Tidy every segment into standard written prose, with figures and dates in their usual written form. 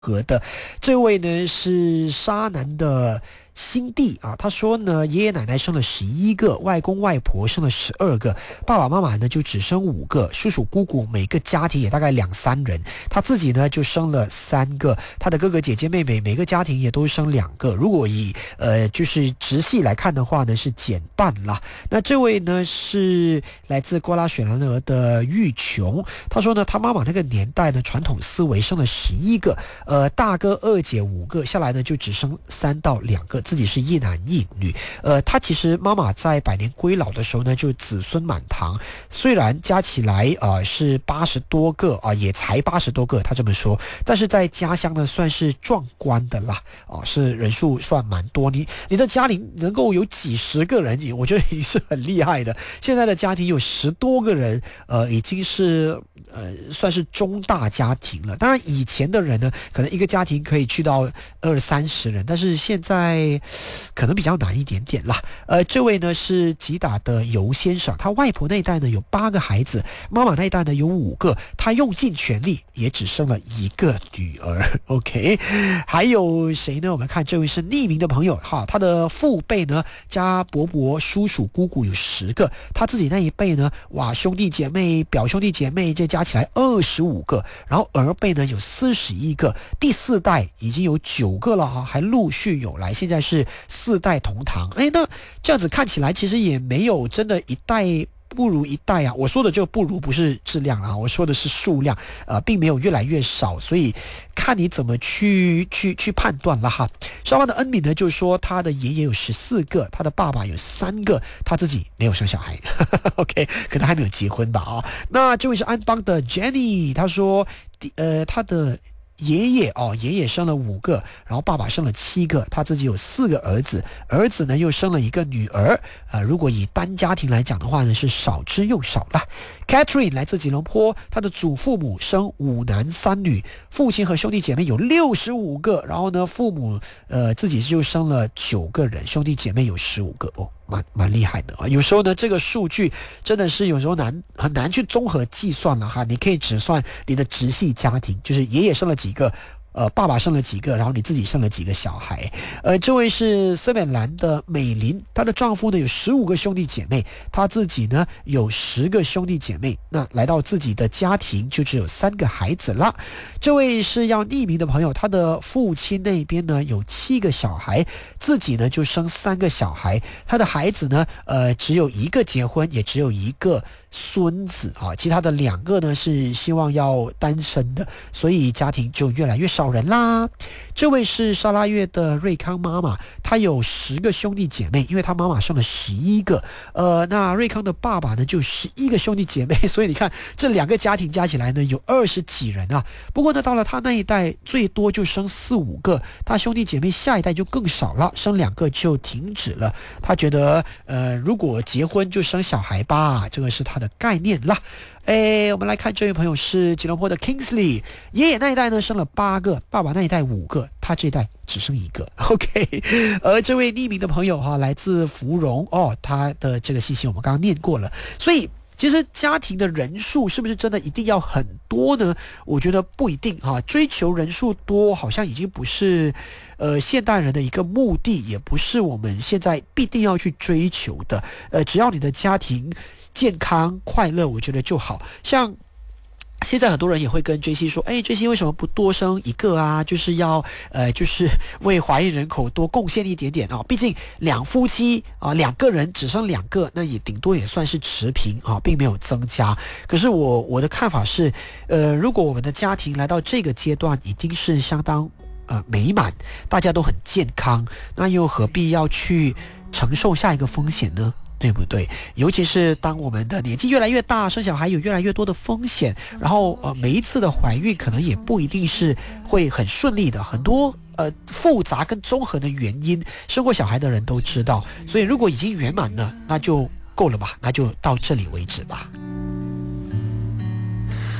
格的。这位呢是沙南的新弟啊，他说呢，爷爷奶奶生了11个，外公外婆生了12个，爸爸妈妈呢就只生5个，叔叔姑姑每个家庭也大概2-3人，他自己呢就生了3个，他的哥哥姐姐妹妹每个家庭也都生2个。如果以就是直系来看的话呢，是减半啦。那这位呢是来自瓜拉雪兰莪的玉琼，他说呢，他妈妈那个年代呢传统思维生了11个，大哥二姐5个，下来呢就只生3到2个。自己是一男一女，他其实妈妈在百年归老的时候呢，就子孙满堂，虽然加起来是80多个也才80多个，他这么说，但是在家乡呢算是壮观的啦，是人数算蛮多。你的家里能够有几十个人，我觉得已经是很厉害的。现在的家庭有10多个人，已经是算是中大家庭了。当然以前的人呢，可能一个家庭可以去到20-30人，但是现在可能比较难一点点啦。这位呢是吉打的尤先生，他外婆那一代呢有8个孩子，妈妈那一代呢有5个，他用尽全力也只生了1个女儿。OK， 还有谁呢？我们看这位是匿名的朋友哈，他的父辈呢加伯伯、叔叔、姑姑有10个，他自己那一辈呢，哇，兄弟姐妹、表兄弟姐妹这加起来25个，然后儿辈呢有41个，第4代已经有9个了哈，还陆续有来，现在是4代同堂。那这样子看起来其实也没有真的一代不如一代啊，我说的就不如不是质量啊，我说的是数量，并没有越来越少，所以看你怎么去判断了哈。稍后的恩敏呢就说他的爷爷有14个，他的爸爸有3个，他自己没有生小孩OK， 可能还没有结婚吧啊。那这位是安邦的 Jenny， 他说他的爷爷生了5个，然后爸爸生了7个，他自己有4个儿子，儿子呢又生了1个女儿，如果以单家庭来讲的话呢，是少之又少了。Catherine 来自吉隆坡，他的祖父母生5男3女，父亲和兄弟姐妹有65个，然后呢父母自己就生了9个人，兄弟姐妹有15个哦。蛮厉害的啊！有时候呢，这个数据真的是有时候很难去综合计算了哈。你可以只算你的直系家庭，就是爷爷生了几个，爸爸生了几个，然后你自己生了几个小孩。这位是斯美兰的美玲，她的丈夫呢有15个兄弟姐妹，她自己呢有10个兄弟姐妹。那来到自己的家庭就只有3个孩子啦。这位是要匿名的朋友，他的父亲那边呢有7个小孩，自己呢就生3个小孩，他的孩子呢只有1个结婚，也只有1个孙子啊，其他的2个呢是希望要单身的，所以家庭就越来越少人啦。这位是沙拉越的瑞康妈妈，她有10个兄弟姐妹，因为她妈妈生了11个，那瑞康的爸爸呢就11个兄弟姐妹，所以你看这2个家庭加起来呢有20几人啊。不过呢到了他那一代最多就生4-5个，他兄弟姐妹下一代就更少了，生2个就停止了。他觉得如果结婚就生小孩吧，这个是他的概念啦。我们来看这位朋友是吉隆坡的 Kingsley， 爷爷那一代呢生了8个，爸爸那一代5个，他这一代只剩1个。OK， 而这位匿名的朋友哈，来自芙蓉他的这个信息我们刚刚念过了，所以其实家庭的人数是不是真的一定要很多呢？我觉得不一定哈，追求人数多好像已经不是现代人的一个目的，也不是我们现在必定要去追求的。只要你的家庭健康快乐，我觉得就好。像现在很多人也会跟 JC 说，JC 为什么不多生1个啊？就是要就是为怀孕人口多贡献一点点啊。毕竟2夫妻2个人只生2个，那也顶多也算是持平啊，并没有增加。可是我的看法是，如果我们的家庭来到这个阶段，已经是相当美满，大家都很健康，那又何必要去承受下一个风险呢？对不对？尤其是当我们的年纪越来越大，生小孩有越来越多的风险，然后每一次的怀孕可能也不一定是会很顺利的，很多复杂跟综合的原因，生过小孩的人都知道。所以如果已经圆满了，那就够了吧，那就到这里为止吧。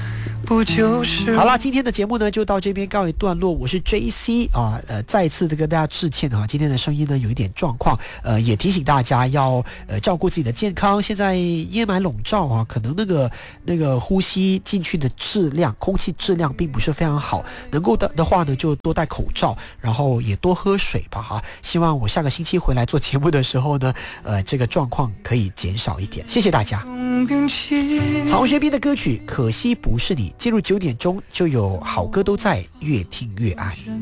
不就是好了，今天的节目呢就到这边告一段落。我是 JC 啊，再次的跟大家致歉啊，今天的声音呢有一点状况，也提醒大家要照顾自己的健康。现在烟霾笼罩啊，可能那个呼吸进去的质量，空气质量并不是非常好。能够的话呢，就多戴口罩，然后也多喝水吧哈。希望我下个星期回来做节目的时候呢，这个状况可以减少一点。谢谢大家。曹学斌的歌曲《可惜不是你》，进入9点钟就有好歌都在，越听越爱。